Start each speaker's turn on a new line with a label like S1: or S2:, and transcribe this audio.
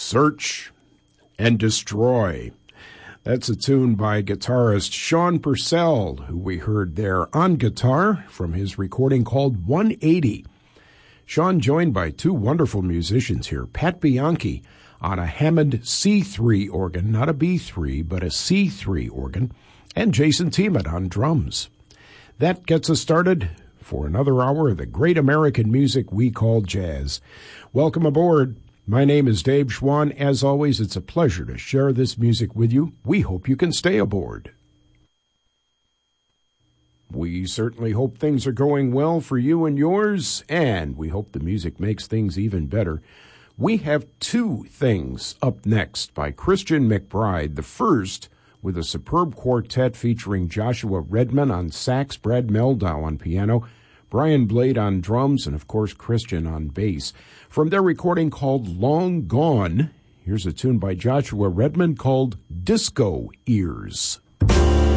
S1: Search and Destroy. That's a tune by guitarist Sean Purcell, who we heard there on guitar from his recording called 180. Sean joined by two wonderful musicians here, Pat Bianchi on a Hammond C3 organ, not a B3, but a C3 organ, and Jason Tiemann on drums. That gets us started for another hour of the great American music we call jazz. Welcome aboard. My name is Dave Schwann. As always, it's a pleasure to share this music with you. We hope you can stay aboard. We certainly hope things are going well for you and yours, and we hope the music makes things even better. We have two things up next by Christian McBride. The first with a superb quartet featuring Joshua Redman on sax, Brad Meldau on piano, Brian Blade on drums, and of course Christian on bass. From their recording called Long Gone, here's a tune by Joshua Redman called Disco Ears.